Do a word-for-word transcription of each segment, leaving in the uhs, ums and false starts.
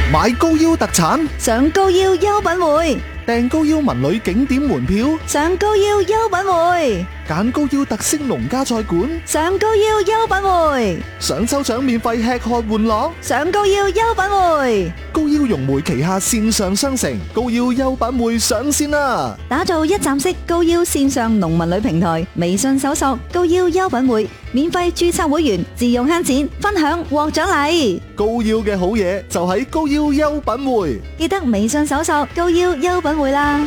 買高腰特產， 上高腰優品匯， 訂高腰文旅景點門票， 上高腰優品匯， 揀高腰特色農家菜館， 上高腰優品匯， 想抽獎免費吃喝玩樂， 上高腰優品匯。 高腰融媒旗下線上商城高腰優品匯上線啦！ 打造一站式高腰線上農民旅平台，微信搜索高腰優品匯，免費註冊會員，自用慳錢，分享獲獎勵。 高腰嘅好嘢就喺高腰優品匯， 記得微信搜索高腰優品匯啦。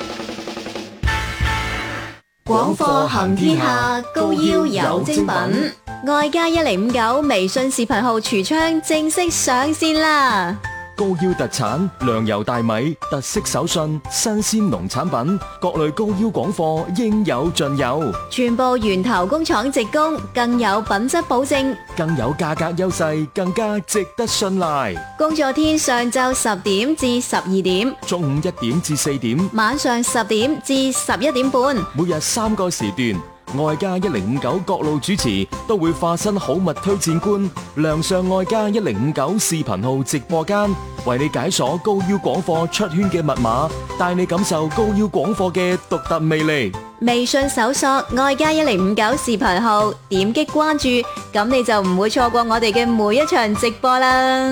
廣貨行天下，高腰有精品。愛家一零五九微信視頻號櫥窗正式上線啦！ 高腰特產糧油大米、特色手信、新鮮農產品，各類高腰廣貨應有盡有， 全部源頭工廠直供，更有品質保證， 更有價格優勢，更加值得信賴。 工作天上晝十點至十二點， 中午一點至四點， 晚上十點至十一點半， 每日三個時段。愛家一零五九各路主持都會化身好物推薦官，亮相愛家一零五九視頻號直播間，為你解鎖高腰廣貨出圈嘅密碼，帶你感受高腰廣貨嘅獨特魅力。 微信搜索愛家一零五九視頻號，點擊關注，咁你就唔會錯過我哋嘅每一場直播啦。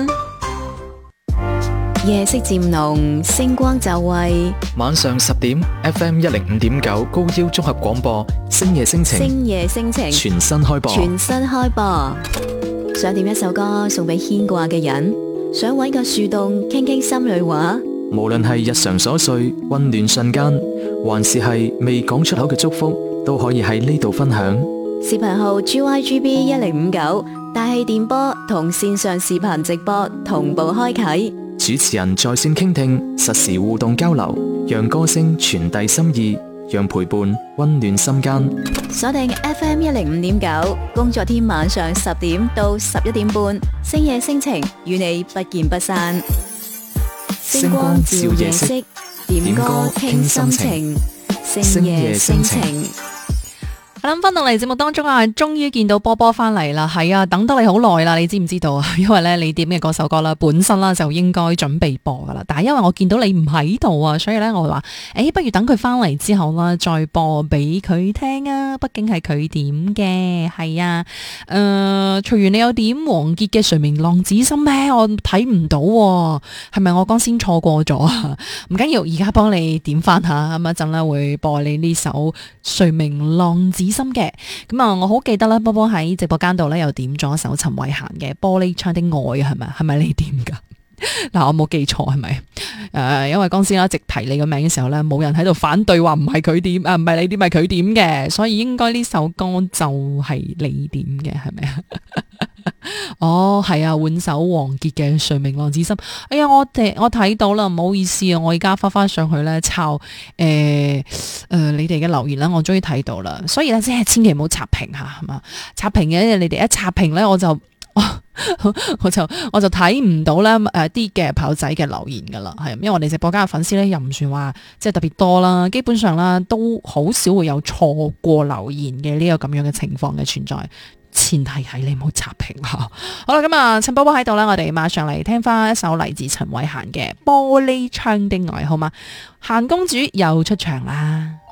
夜色漸濃，星光就位。 晚上十點 F M 一零五點九高腰綜合廣播，星夜星情， 星夜星情全新開播， 全新開播。想點一首歌送俾牽掛嘅人，想搵個樹洞傾傾心裏話。 無論係日常瑣碎溫暖瞬間，還是係未講出口嘅祝福，都可以喺呢度分享。 視頻號 G Y G B 一零五九大氣電波同線上視頻直播同步開啟。 主持人在線傾聽，實時互動交流，讓歌聲傳遞心意，讓陪伴溫暖心間。 鎖定 F M 一零五點九，工作天晚上十點到十一點半，星夜星情與你不見不散。星光照夜色，點歌傾心情，星夜星情。 我諗翻到嚟節目當中啊，終於見到波波翻嚟啦，係啊，等得你好耐啦，你知唔知道啊？因為咧你點嘅嗰首歌啦，本身啦就應該準備播噶啦，但係因為我見到你唔喺度啊，所以咧我話，誒、欸，不如等佢翻嚟之後啦，再播俾佢聽啊，畢竟係佢點嘅，係啊，誒、呃，隨緣你有點王傑嘅《誰明浪子心》咩？我睇唔到，係咪我剛先錯過咗啊？唔緊要，而家幫你點翻下，咁一陣咧會播你呢首《誰明浪子心》嘅。咁啊，我好記得啦，波波喺直播間度咧又點咗首陳慧嫻嘅《玻璃窗的愛》，係咪？係咪你點噶？嗱，我冇記錯係咪？誒、呃，因為剛先啦，直提你個名嘅時候咧，冇人喺度反對話唔係佢點，啊唔係你點，係佢點嘅，所以應該呢首歌就係你點嘅，係咪啊？哦，係啊，換首王傑嘅《誰明浪子心》。哎呀，我哋我睇到啦，唔好意思啊，我而家翻翻上去咧抄誒誒你哋嘅留言啦，我終於睇到啦，所以咧即係千祈唔好刷屏吓，係嘛？刷屏嘅你哋一刷屏咧，我就。我就我就睇唔到咧誒啲嘅朋友仔嘅留言噶啦，係因為我哋直播間嘅粉絲咧又唔算話即係特別多啦，基本上啦都好少會有錯過留言嘅呢個咁樣嘅情況嘅存在，前提係你唔好刷屏吓。好啦，咁啊陳寶寶喺度啦，我哋馬上嚟聽翻一首嚟自陳慧嫻嘅《玻璃窗的愛》，好嘛？嫻公主又出場啦。